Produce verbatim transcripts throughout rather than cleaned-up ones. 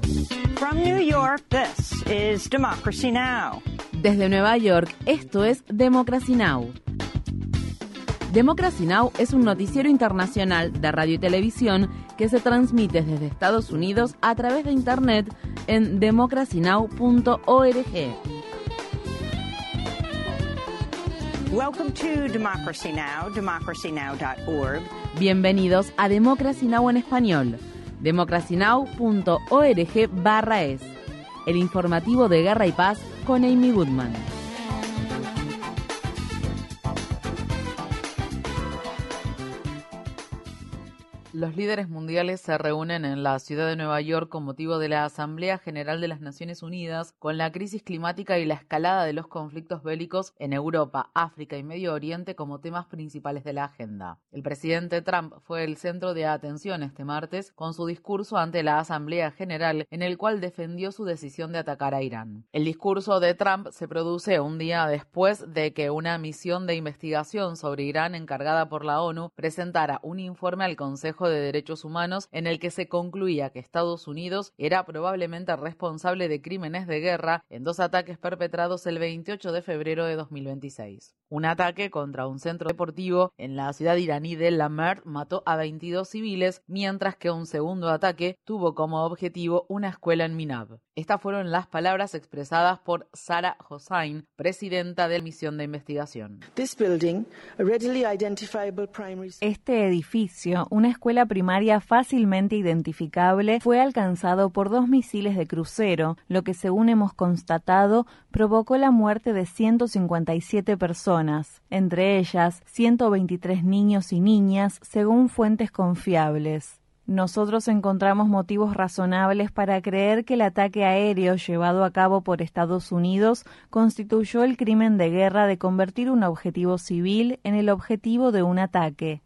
From New York, this is Democracy Now! Desde Nueva York, esto es Democracy Now! Democracy Now! Es un noticiero internacional de radio y televisión que se transmite desde Estados Unidos a través de Internet en democracy now punto org. Welcome to Democracy Now!, democracy now dot org. Bienvenidos a Democracy Now! En español, democracy now punto org barra es, el informativo de Guerra y Paz con Amy Goodman. Los líderes mundiales se reúnen en la ciudad de Nueva York con motivo de la Asamblea General de las Naciones Unidas con la crisis climática y la escalada de los conflictos bélicos en Europa, África y Medio Oriente como temas principales de la agenda. El presidente Trump fue el centro de atención este martes con su discurso ante la Asamblea General en el cual defendió su decisión de atacar a Irán. El discurso de Trump se produce un día después de que una misión de investigación sobre Irán encargada por la ONU presentara un informe al Consejo de Derechos Humanos en el que se concluía que Estados Unidos era probablemente responsable de crímenes de guerra en dos ataques perpetrados el veintiocho de febrero de dos mil veintiséis. Un ataque contra un centro deportivo en la ciudad iraní de Lamert mató a veintidós civiles, mientras que un segundo ataque tuvo como objetivo una escuela en Minab. Estas fueron las palabras expresadas por Sarah Hossain, presidenta de la misión de investigación. Este edificio, una escuela primaria fácilmente identificable, fue alcanzado por dos misiles de crucero, lo que, según hemos constatado, provocó la muerte de ciento cincuenta y siete personas, entre ellas ciento veintitrés niños y niñas, según fuentes confiables. Nosotros encontramos motivos razonables para creer que el ataque aéreo llevado a cabo por Estados Unidos constituyó el crimen de guerra de convertir un objetivo civil en el objetivo de un ataque.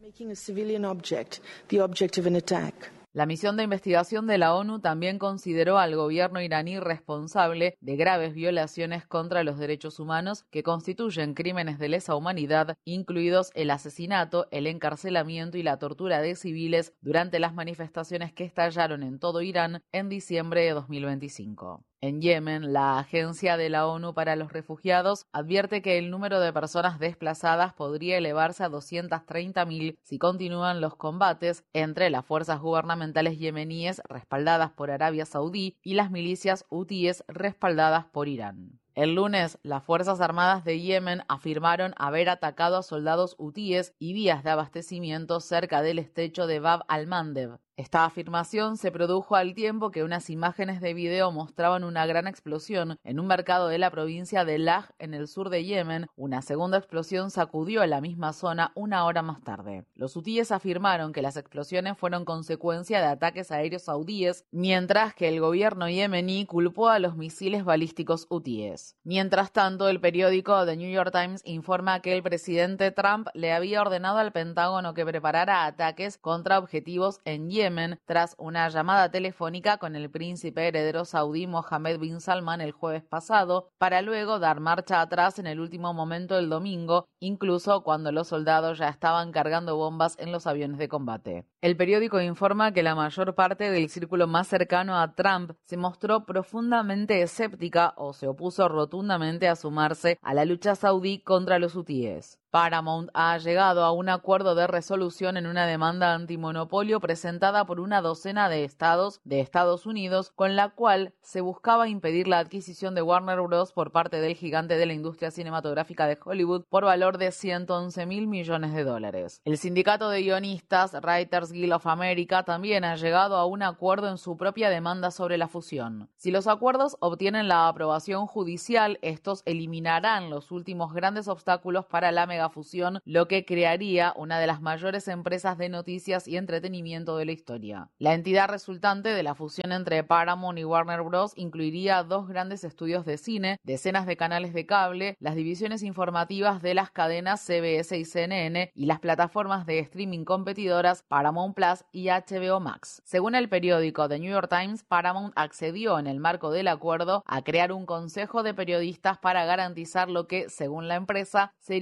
La misión de investigación de la ONU también consideró al gobierno iraní responsable de graves violaciones contra los derechos humanos que constituyen crímenes de lesa humanidad, incluidos el asesinato, el encarcelamiento y la tortura de civiles durante las manifestaciones que estallaron en todo Irán en diciembre de dos mil veinticinco. En Yemen, la Agencia de la ONU para los Refugiados advierte que el número de personas desplazadas podría elevarse a doscientas treinta mil si continúan los combates entre las fuerzas gubernamentales yemeníes respaldadas por Arabia Saudí y las milicias hutíes respaldadas por Irán. El lunes, las Fuerzas Armadas de Yemen afirmaron haber atacado a soldados hutíes y vías de abastecimiento cerca del estrecho de Bab al-Mandeb. Esta afirmación se produjo al tiempo que unas imágenes de video mostraban una gran explosión en un mercado de la provincia de Laj, en el sur de Yemen. Una segunda explosión sacudió la misma zona una hora más tarde. Los hutíes afirmaron que las explosiones fueron consecuencia de ataques aéreos saudíes, mientras que el gobierno yemení culpó a los misiles balísticos hutíes. Mientras tanto, el periódico The New York Times informa que el presidente Trump le había ordenado al Pentágono que preparara ataques contra objetivos en Yemen tras una llamada telefónica con el príncipe heredero saudí Mohammed bin Salman el jueves pasado, para luego dar marcha atrás en el último momento del domingo, incluso cuando los soldados ya estaban cargando bombas en los aviones de combate. El periódico informa que la mayor parte del círculo más cercano a Trump se mostró profundamente escéptica o se opuso rotundamente a sumarse a la lucha saudí contra los hutíes. Paramount ha llegado a un acuerdo de resolución en una demanda antimonopolio presentada por una docena de estados de Estados Unidos, con la cual se buscaba impedir la adquisición de Warner Bros. Por parte del gigante de la industria cinematográfica de Hollywood por valor de ciento once mil millones de dólares. El sindicato de guionistas Writers Guild of America también ha llegado a un acuerdo en su propia demanda sobre la fusión. Si los acuerdos obtienen la aprobación judicial, estos eliminarán los últimos grandes obstáculos para la megafusión, lo que crearía una de las mayores empresas de noticias y entretenimiento de la historia. La entidad resultante de la fusión entre Paramount y Warner Bros. Incluiría dos grandes estudios de cine, decenas de canales de cable, las divisiones informativas de las cadenas C B S y C N N y las plataformas de streaming competidoras Paramount Plus y H B O Max. Según el periódico The New York Times, Paramount accedió en el marco del acuerdo a crear un consejo de periodistas para garantizar lo que, según la empresa, sería la independencia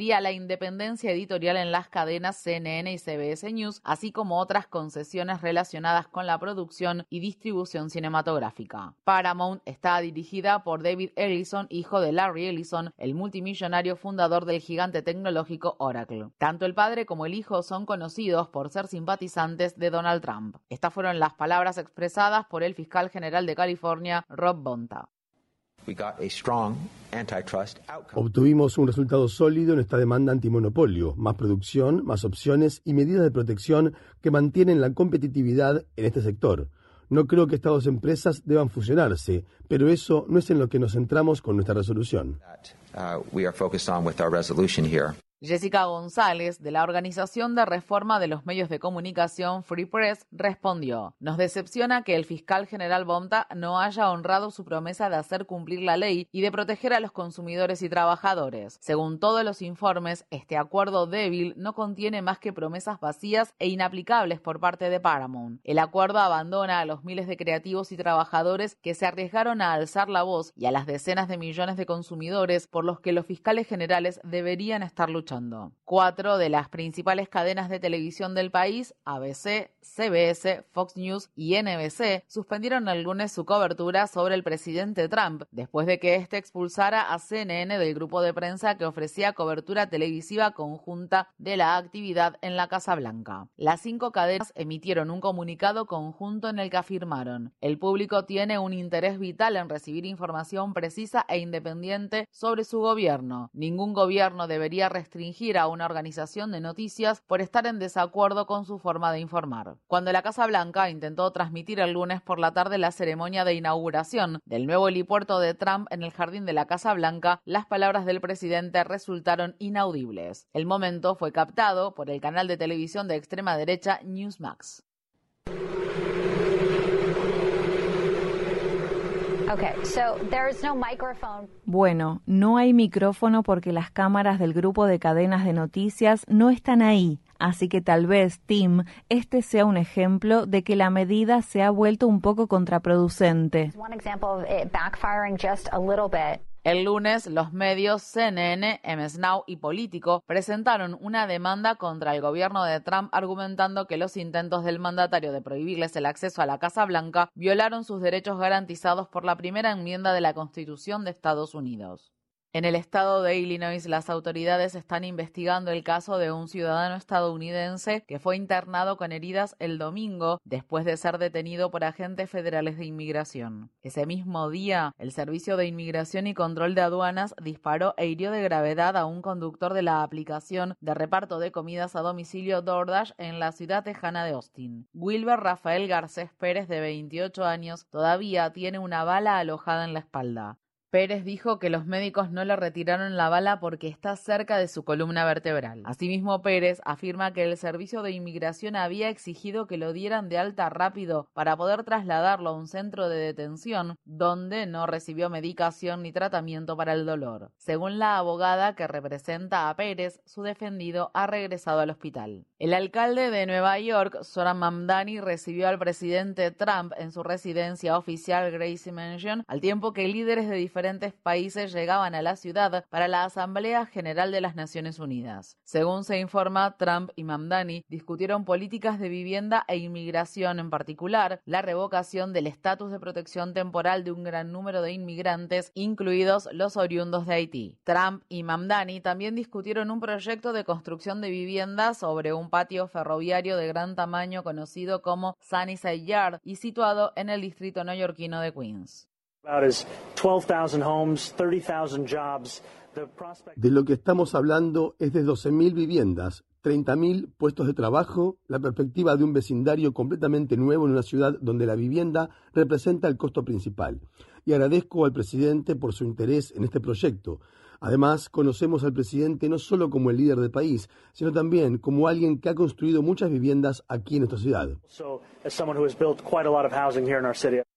independencia editorial en las cadenas C N N y C B S News, así como otras concesiones relacionadas con la producción y distribución cinematográfica. Paramount está dirigida por David Ellison, hijo de Larry Ellison, el multimillonario fundador del gigante tecnológico Oracle. Tanto el padre como el hijo son conocidos por ser simpatizantes de Donald Trump. Estas fueron las palabras expresadas por el fiscal general de California, Rob Bonta. Obtuvimos un resultado sólido en esta demanda antimonopolio, más producción, más opciones y medidas de protección que mantienen la competitividad en este sector. No creo que estas dos empresas deban fusionarse, pero eso no es en lo que nos centramos con nuestra resolución. Jessica González, de la Organización de Reforma de los Medios de Comunicación Free Press, respondió: "Nos decepciona que el fiscal general Bonta no haya honrado su promesa de hacer cumplir la ley y de proteger a los consumidores y trabajadores. Según todos los informes, este acuerdo débil no contiene más que promesas vacías e inaplicables por parte de Paramount. El acuerdo abandona a los miles de creativos y trabajadores que se arriesgaron a alzar la voz y a las decenas de millones de consumidores por los que los fiscales generales deberían estar luchando. Cuatro de las principales cadenas de televisión del país, A B C, C B S, Fox News y N B C, suspendieron el lunes su cobertura sobre el presidente Trump, después de que éste expulsara a C N N del grupo de prensa que ofrecía cobertura televisiva conjunta de la actividad en la Casa Blanca. Las cinco cadenas emitieron un comunicado conjunto en el que afirmaron: "El público tiene un interés vital en recibir información precisa e independiente sobre su gobierno. Ningún gobierno debería restringir restringir a una organización de noticias por estar en desacuerdo con su forma de informar". Cuando la Casa Blanca intentó transmitir el lunes por la tarde la ceremonia de inauguración del nuevo helipuerto de Trump en el jardín de la Casa Blanca, las palabras del presidente resultaron inaudibles. El momento fue captado por el canal de televisión de extrema derecha Newsmax. Okay, so there's no microphone. Bueno, no hay micrófono porque las cámaras del grupo de cadenas de noticias no están ahí. Así que tal vez, Tim, este sea un ejemplo de que la medida se ha vuelto un poco contraproducente. El lunes, los medios C N N, M S Now y Político presentaron una demanda contra el gobierno de Trump argumentando que los intentos del mandatario de prohibirles el acceso a la Casa Blanca violaron sus derechos garantizados por la primera enmienda de la Constitución de Estados Unidos. En el estado de Illinois, las autoridades están investigando el caso de un ciudadano estadounidense que fue internado con heridas el domingo después de ser detenido por agentes federales de inmigración. Ese mismo día, el Servicio de Inmigración y Control de Aduanas disparó e hirió de gravedad a un conductor de la aplicación de reparto de comidas a domicilio DoorDash en la ciudad tejana de Austin. Wilber Rafael Garcés Pérez, de veintiocho años, todavía tiene una bala alojada en la espalda. Pérez dijo que los médicos no le retiraron la bala porque está cerca de su columna vertebral. Asimismo, Pérez afirma que el Servicio de Inmigración había exigido que lo dieran de alta rápido para poder trasladarlo a un centro de detención donde no recibió medicación ni tratamiento para el dolor. Según la abogada que representa a Pérez, su defendido ha regresado al hospital. El alcalde de Nueva York, Zohran Mamdani, recibió al presidente Trump en su residencia oficial Gracie Mansion, al tiempo que líderes de diferentes diferentes países llegaban a la ciudad para la Asamblea General de las Naciones Unidas. Según se informa, Trump y Mamdani discutieron políticas de vivienda e inmigración, en particular la revocación del estatus de protección temporal de un gran número de inmigrantes, incluidos los oriundos de Haití. Trump y Mamdani también discutieron un proyecto de construcción de viviendas sobre un patio ferroviario de gran tamaño conocido como Sunnyside Yard y situado en el distrito neoyorquino de Queens. De lo que estamos hablando es de doce mil viviendas, treinta mil puestos de trabajo, la perspectiva de un vecindario completamente nuevo en una ciudad donde la vivienda representa el costo principal. Y agradezco al presidente por su interés en este proyecto. Además, conocemos al presidente no solo como el líder del país, sino también como alguien que ha construido muchas viviendas aquí en nuestra ciudad.